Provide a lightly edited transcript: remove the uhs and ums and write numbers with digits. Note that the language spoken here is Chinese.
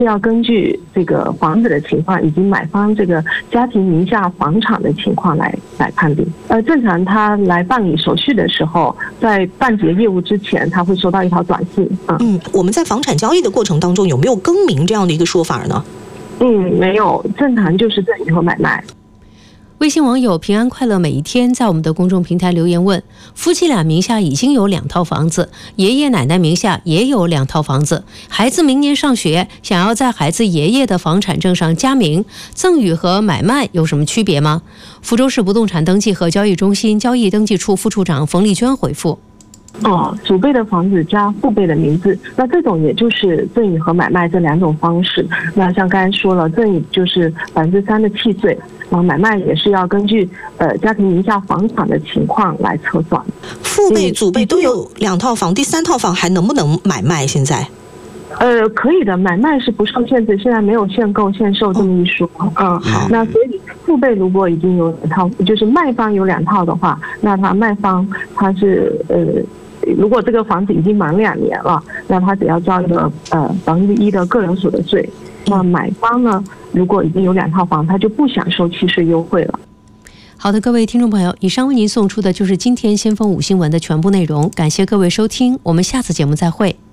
是要根据这个房子的情况以及买方这个家庭名下房产的情况来判定。正常他来办理手续的时候，在办结业务之前，他会收到一条短信。 我们在房产交易的过程当中有没有更名这样的一个说法呢？ 没有，正常就是赠与和买卖。 微信网友平安快乐每一天在我们的公众平台留言问：夫妻俩名下已经有2套房子，爷爷奶奶名下也有2套房子，孩子明年上学，想要在孩子爷爷的房产证上加名，赠与和买卖有什么区别吗？福州市不动产登记和交易中心交易登记处副处长冯丽娟回复： 祖辈的房子加父辈的名字，那这种也就是赠与和买卖这2种方式。那像刚才说了，赠与就是3%的契税，然后买卖也是要根据家庭名下房产的情况来测算。 父辈、祖辈都有2套房，第3套房还能不能买卖？现在？ 可以的，买卖是不受限制，现在没有限购限售这么一说。那所以父辈如果已经有2套，就是卖方有2套的话，那卖方他是如果这个房子已经满2年了，那他只要交一个1%的个人所得税。那买方呢，如果已经有2套房，他就不享受契税优惠了。 好的，各位听众朋友，以上为您送出的就是今天先锋5新闻的全部内容，感谢各位收听，我们下次节目再会。